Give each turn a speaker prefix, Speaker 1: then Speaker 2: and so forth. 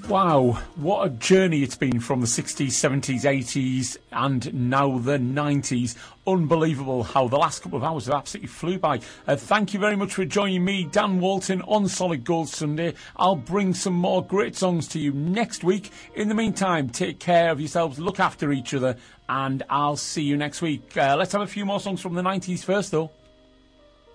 Speaker 1: Wow, what a journey it's been from the 60s, 70s, 80s, and now the 90s. Unbelievable how the last couple of hours have absolutely flew by. Thank you very much for joining me, Dan Walton, on Solid Gold Sunday. I'll bring some more great songs to you next week. In the meantime, take care of yourselves, look after each other, and I'll see you next week. Let's have a few more songs from the 90s first, though.